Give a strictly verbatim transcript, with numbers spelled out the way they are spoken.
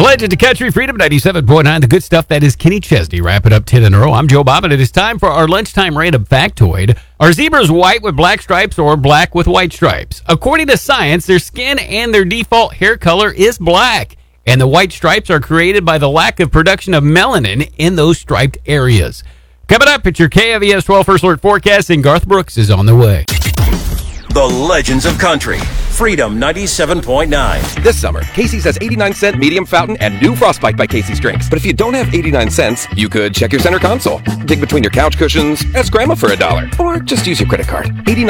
legend of country, Freedom ninety-seven point nine, the good stuff. That is Kenny Chesney. Wrap it up ten in a row. I'm Joe Bob, and it is time for our lunchtime random factoid. Are zebras white with black stripes or black with white stripes? According to science, their skin and their default hair color is black, and the white stripes are created by the lack of production of melanin in those striped areas. Coming up, it's your K F E S twelve First Alert forecast, and Garth Brooks is on the way. The Legends of Country, Freedom ninety-seven point nine. This summer, Casey's has eighty-nine cent medium fountain and new Frostbite by Casey's drinks. But if you don't have eighty-nine cents, you could check your center console, dig between your couch cushions, ask grandma for a dollar, or just use your credit card. eighty-nine